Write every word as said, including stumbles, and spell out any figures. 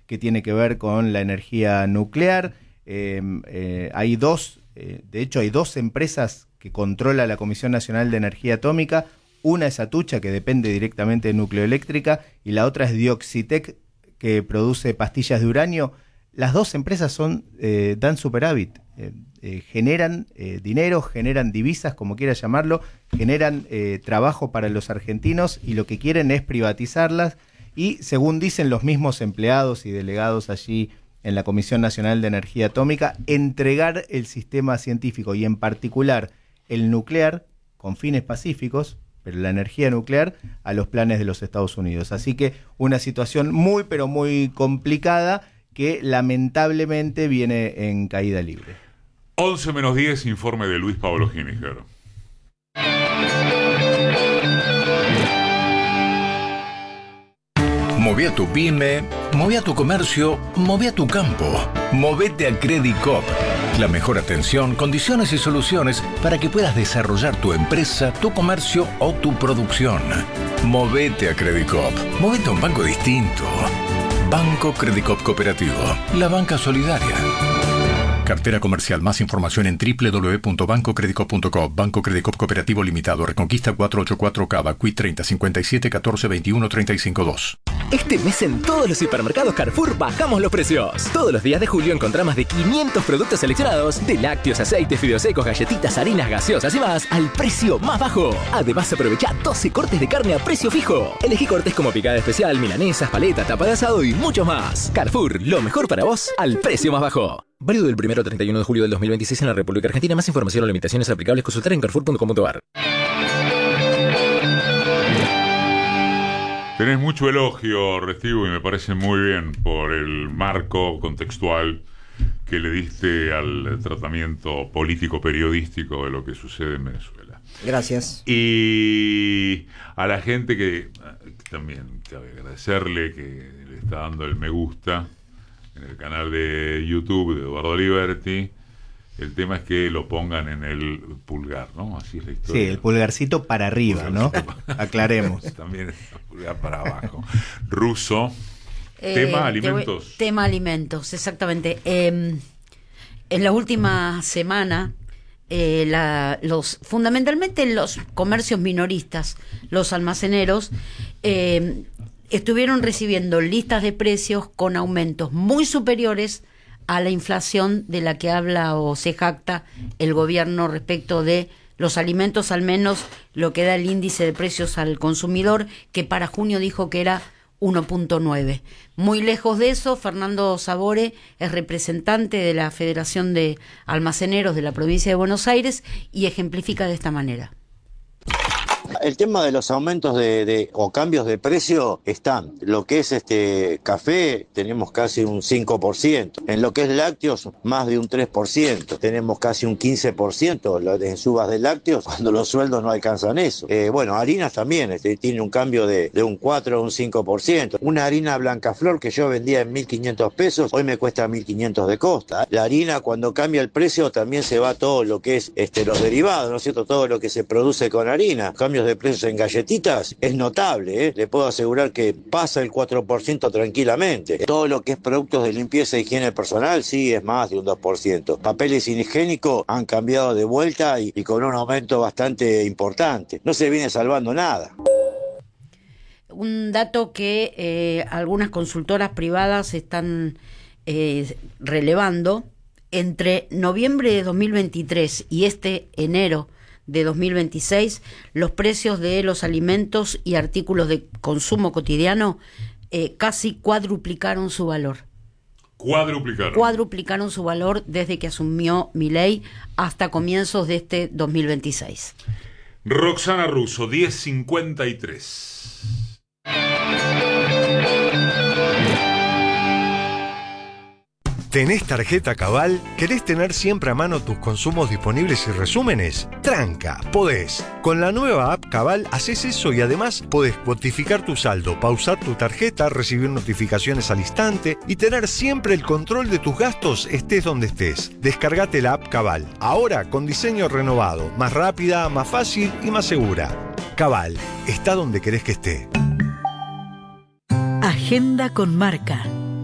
que tiene que ver con la energía nuclear. Eh, eh, hay dos, eh, de hecho hay dos empresas que controla la Comisión Nacional de Energía Atómica. Una es Atucha, que depende directamente de Nucleoeléctrica, y la otra es Dioxitec, que produce pastillas de uranio. Las dos empresas son eh, dan superávit, eh, eh, generan eh, dinero, generan divisas, como quiera llamarlo, generan eh, trabajo para los argentinos, y lo que quieren es privatizarlas, y según dicen los mismos empleados y delegados allí en la Comisión Nacional de Energía Atómica, entregar el sistema científico, y en particular el nuclear, con fines pacíficos, pero la energía nuclear, a los planes de los Estados Unidos. Así que una situación muy, pero muy complicada, que lamentablemente viene en caída libre. once menos diez, informe de Luis Pablo Giniger. Moví a tu pyme, moví a tu comercio, moví a tu campo. Movete a Credit Coop. La mejor atención, condiciones y soluciones para que puedas desarrollar tu empresa, tu comercio o tu producción. Movete a Credit Coop. Movete a un banco distinto. Banco Credit Coop Cooperativo. La banca solidaria. Cartera comercial. Más información en doble u doble u doble u punto banco credit coop punto com. Banco Credit Coop Cooperativo Limitado. Reconquista cuatrocientos ochenta y cuatro Cava. Q I treinta cincuenta y siete catorce veintiuno treinta y cinco dos. Este mes en todos los hipermercados Carrefour bajamos los precios. Todos los días de julio encontrás más de quinientos productos seleccionados, de lácteos, aceites, fideos secos, galletitas, harinas, gaseosas y más, al precio más bajo. Además, aprovecha doce cortes de carne a precio fijo. Elegí cortes como picada especial, milanesas, paleta, tapa de asado y mucho más. Carrefour, lo mejor para vos al precio más bajo. Válido del primero al treinta y uno de julio del dos mil veintiséis en la República Argentina. Más información o limitaciones aplicables, consultar en carrefour punto com punto a r. Tenés mucho elogio, Restivo, y me parece muy bien por el marco contextual que le diste al tratamiento político-periodístico de lo que sucede en Venezuela. Gracias. Y a la gente que, que también cabe agradecerle que le está dando el me gusta en el canal de YouTube de Eduardo Liberti. El tema es que lo pongan en el pulgar, ¿no? Así es la historia. Sí, el pulgarcito para arriba, ¿no? Aclaremos. También el pulgar para abajo. Ruso. Eh, tema alimentos. Voy, tema alimentos, exactamente. Eh, en la última semana, eh, la, los fundamentalmente los comercios minoristas, los almaceneros, eh, estuvieron recibiendo listas de precios con aumentos muy superiores a la inflación de la que habla o se jacta el gobierno respecto de los alimentos, al menos lo que da el índice de precios al consumidor, que para junio dijo que era uno punto nueve. Muy lejos de eso, Fernando Sabore es representante de la Federación de Almaceneros de la provincia de Buenos Aires y ejemplifica de esta manera. El tema de los aumentos de, de o cambios de precio están. Lo que es este café tenemos casi un cinco por ciento. En lo que es lácteos más de un tres por ciento. Tenemos casi un quince por ciento en subas de lácteos cuando los sueldos no alcanzan eso. Eh, bueno, harinas también este, tiene un cambio de, de un cuatro o un cinco por ciento. Una harina Blancaflor que yo vendía en mil quinientos pesos, hoy me cuesta mil quinientos de costa. La harina cuando cambia el precio también se va todo lo que es este, los derivados, ¿no es cierto? Todo lo que se produce con harina. Cambios de precios en galletitas es notable, ¿eh? Le puedo asegurar que pasa el cuatro por ciento tranquilamente. Todo lo que es productos de limpieza e higiene personal sí es más de un dos por ciento. Papeles higiénicos han cambiado de vuelta y, y con un aumento bastante importante. No se viene salvando nada. Un dato que eh, algunas consultoras privadas están eh, relevando: entre noviembre de dos mil veintitrés y este enero de dos mil veintiséis, los precios de los alimentos y artículos de consumo cotidiano eh, casi cuadruplicaron su valor. Cuadruplicaron. Cuadruplicaron su valor desde que asumió Milei hasta comienzos de este dos mil veintiséis. Roxana Russo, diez cincuenta y tres. ¿Tenés tarjeta Cabal? ¿Querés tener siempre a mano tus consumos disponibles y resúmenes? Tranca, podés. Con la nueva app Cabal haces eso y además podés cuantificar tu saldo, pausar tu tarjeta, recibir notificaciones al instante y tener siempre el control de tus gastos estés donde estés. Descargate la app Cabal, ahora con diseño renovado, más rápida, más fácil y más segura. Cabal, está donde querés que esté. Agenda con Marca.